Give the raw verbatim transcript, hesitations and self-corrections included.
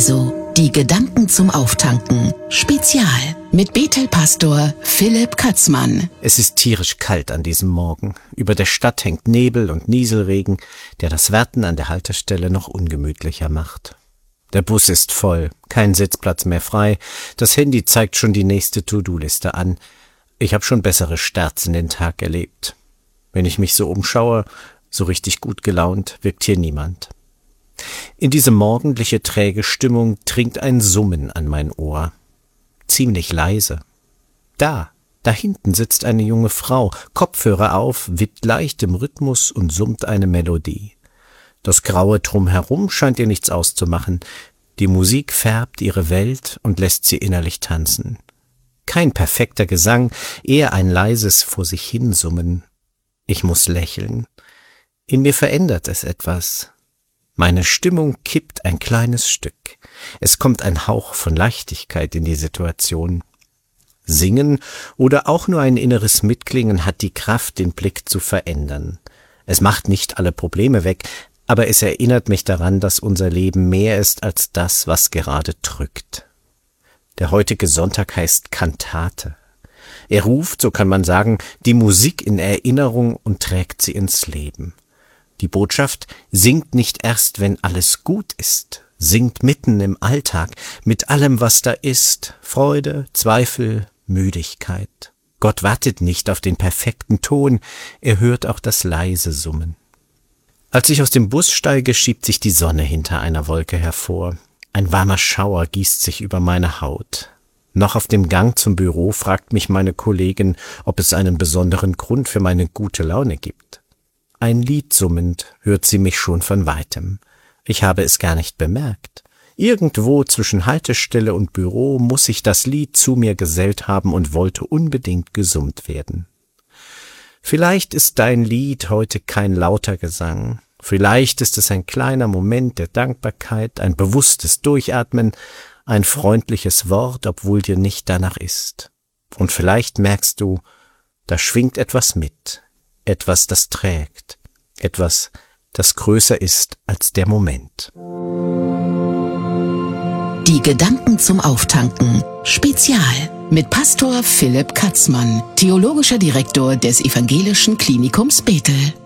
Paradiso. Die Gedanken zum Auftanken. Spezial. Mit Bethel-Pastor Philipp Katzmann. Es ist tierisch kalt an diesem Morgen. Über der Stadt hängt Nebel und Nieselregen, der das Warten an der Haltestelle noch ungemütlicher macht. Der Bus ist voll, kein Sitzplatz mehr frei. Das Handy zeigt schon die nächste To-Do-Liste an. Ich habe schon bessere Starts in den Tag erlebt. Wenn ich mich so umschaue, so richtig gut gelaunt wirkt hier niemand. In diese morgendliche träge Stimmung dringt ein Summen an mein Ohr. Ziemlich leise. Da, da hinten sitzt eine junge Frau, Kopfhörer auf, wippt leicht im Rhythmus und summt eine Melodie. Das Graue drumherum scheint ihr nichts auszumachen. Die Musik färbt ihre Welt und lässt sie innerlich tanzen. Kein perfekter Gesang, eher ein leises vor sich hinsummen. Ich muss lächeln. In mir verändert es etwas. Meine Stimmung kippt ein kleines Stück. Es kommt ein Hauch von Leichtigkeit in die Situation. Singen oder auch nur ein inneres Mitklingen hat die Kraft, den Blick zu verändern. Es macht nicht alle Probleme weg, aber es erinnert mich daran, dass unser Leben mehr ist als das, was gerade drückt. Der heutige Sonntag heißt Kantate. Er ruft, so kann man sagen, die Musik in Erinnerung und trägt sie ins Leben. Die Botschaft: singt nicht erst, wenn alles gut ist. Singt mitten im Alltag, mit allem, was da ist. Freude, Zweifel, Müdigkeit. Gott wartet nicht auf den perfekten Ton, er hört auch das leise Summen. Als ich aus dem Bus steige, schiebt sich die Sonne hinter einer Wolke hervor. Ein warmer Schauer gießt sich über meine Haut. Noch auf dem Gang zum Büro fragt mich meine Kollegin, ob es einen besonderen Grund für meine gute Laune gibt. Ein Lied summend hört sie mich schon von weitem. Ich habe es gar nicht bemerkt. Irgendwo zwischen Haltestelle und Büro muss sich das Lied zu mir gesellt haben und wollte unbedingt gesummt werden. Vielleicht ist dein Lied heute kein lauter Gesang. Vielleicht ist es ein kleiner Moment der Dankbarkeit, ein bewusstes Durchatmen, ein freundliches Wort, obwohl dir nicht danach ist. Und vielleicht merkst du, da schwingt etwas mit, etwas, das trägt, etwas, das größer ist als der Moment. Die Gedanken zum Auftanken. Spezial. Mit Pastor Philipp Katzmann, theologischer Direktor des Evangelischen Klinikums Bethel.